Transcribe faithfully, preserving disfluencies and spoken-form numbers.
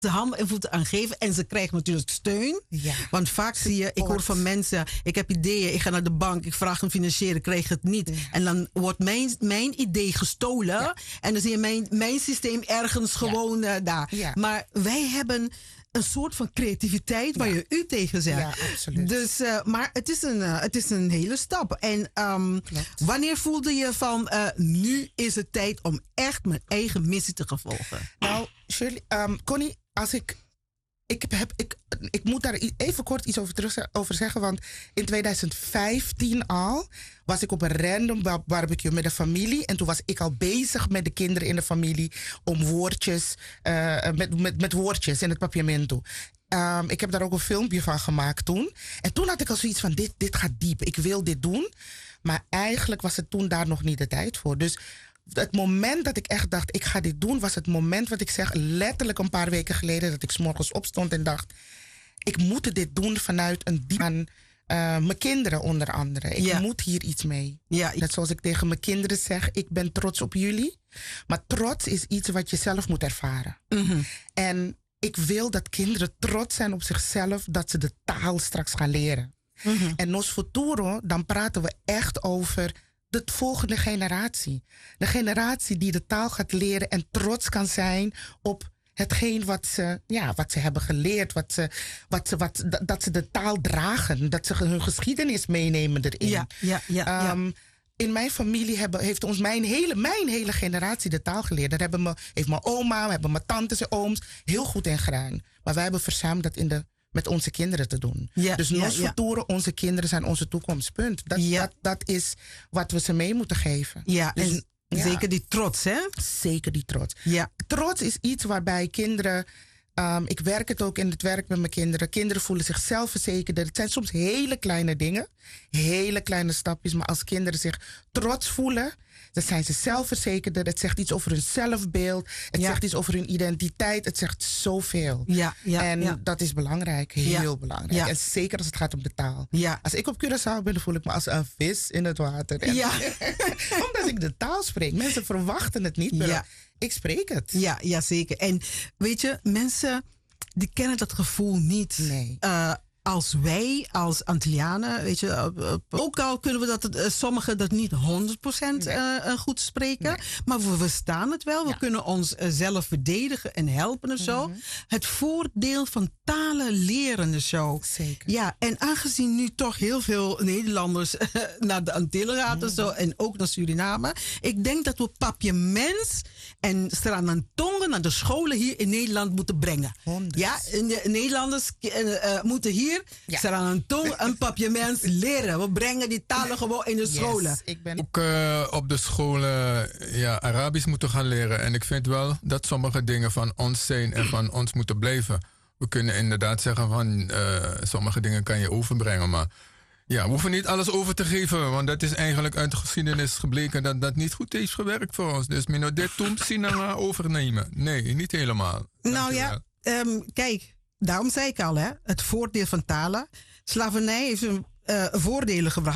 de handen en voeten aan geven. En ze krijgen natuurlijk steun. Ja. Want vaak zie je, ik hoor van mensen, ik heb ideeën, ik ga naar de bank, ik vraag om financieren, ik krijg het niet. Ja. En dan wordt mijn, mijn idee gestolen. Ja. En dan zie je mijn, mijn systeem ergens gewoon ja. uh, daar. Ja. Maar wij hebben een soort van creativiteit waar ja. je u tegen zegt. Ja, absoluut. Dus, uh, maar het is, een, uh, het is een hele stap. En um, wanneer voelde je van, uh, nu is het tijd om echt mijn eigen missie te gaan volgen? Nou, Shirley, um, Connie, als ik, ik, heb, ik, ik moet daar even kort iets over, terug, over zeggen. Want in twintig vijftien al was ik op een random barbecue met de familie. En toen was ik al bezig met de kinderen in de familie om woordjes, uh, met, met, met woordjes in het papiamento. Um, ik heb daar ook een filmpje van gemaakt toen. En toen had ik al zoiets van, dit, dit gaat diep. Ik wil dit doen. Maar eigenlijk was het toen daar nog niet de tijd voor. Dus het moment dat ik echt dacht, ik ga dit doen, was het moment wat ik zeg, letterlijk een paar weken geleden, dat ik 's morgens opstond en dacht, ik moet dit doen vanuit een diep aan uh, mijn kinderen onder andere. Ik ja. moet hier iets mee. Ja, Net zoals ik tegen mijn kinderen zeg, ik ben trots op jullie. Maar trots is iets wat je zelf moet ervaren. Mm-hmm. En ik wil dat kinderen trots zijn op zichzelf, dat ze de taal straks gaan leren. Mm-hmm. En Nos Futuro, dan praten we echt over de volgende generatie. De generatie die de taal gaat leren en trots kan zijn op hetgeen wat ze, ja, wat ze hebben geleerd. Wat ze, wat ze, wat, dat, dat ze de taal dragen. Dat ze hun geschiedenis meenemen erin. Ja, ja, ja, um, ja. In mijn familie hebben, heeft ons mijn hele, mijn hele generatie de taal geleerd. Daar hebben me, heeft mijn oma, hebben mijn tantes en ooms heel goed in gedaan. Maar wij hebben verzuimd dat in de met onze kinderen te doen. Ja, dus Nos ja, Futuro, ja. onze kinderen zijn onze toekomstpunt. Dat, ja. dat, dat is wat we ze mee moeten geven. Ja, dus, en ja. zeker die trots, hè? Zeker die trots. Ja. Trots is iets waarbij kinderen, um, ik werk het ook in het werk met mijn kinderen. Kinderen voelen zich zelfverzekerder. Het zijn soms hele kleine dingen, hele kleine stapjes. Maar als kinderen zich trots voelen, dan zijn ze zelfverzekerder. Het zegt iets over hun zelfbeeld. Het ja. zegt iets over hun identiteit. Het zegt zoveel. Ja, ja, en ja. dat is belangrijk. Heel ja. belangrijk. Ja. En zeker als het gaat om de taal. Ja. Als ik op Curaçao ben, dan voel ik me als een vis in het water. En ja. omdat ik de taal spreek. Mensen verwachten het niet, maar ja. ik spreek het. Ja, ja, zeker. En weet je, mensen die kennen dat gevoel niet. Nee. Uh, Als wij, als Antillianen, weet je, uh, ook al kunnen we dat, uh, sommigen dat niet honderd procent nee. uh, goed spreken, nee. maar we verstaan het wel. We ja. kunnen ons uh, zelf verdedigen en helpen of zo. Mm-hmm. Het voordeel van talen leren of zo. Zeker. Ja, en aangezien nu toch heel veel Nederlanders uh, naar de Antillen gaan mm-hmm. en zo, en ook naar Suriname, ik denk dat we papiaments en Sranantongen naar de scholen hier in Nederland moeten brengen. honderd Ja, de Nederlanders uh, uh, moeten hier Ja. Sranantong en papiaments leren. We brengen die talen gewoon in de scholen. Yes, ik ben... Ook uh, op de scholen ja, Arabisch moeten gaan leren. En ik vind wel dat sommige dingen van ons zijn en van ons moeten blijven. We kunnen inderdaad zeggen van uh, sommige dingen kan je overbrengen. Maar ja, we hoeven niet alles over te geven. Want dat is eigenlijk uit de geschiedenis gebleken dat dat niet goed heeft gewerkt voor ons. Dus minno dit toen zien en overnemen. Nee, niet helemaal. Nou ja, um, kijk. Daarom zei ik al, hè, het voordeel van talen. Slavernij heeft een uh, voordelen gebracht.